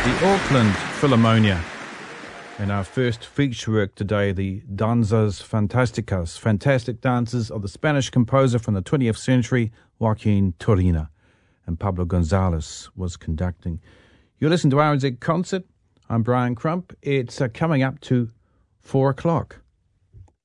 The Auckland Philharmonia. And our first feature work today, the Danzas Fantásticas, fantastic dances of the Spanish composer from the 20th century, Joaquin Turina. And Pablo Gonzalez was conducting. You're listening to RNZ Concert. I'm Brian Crump. It's coming up to 4 o'clock.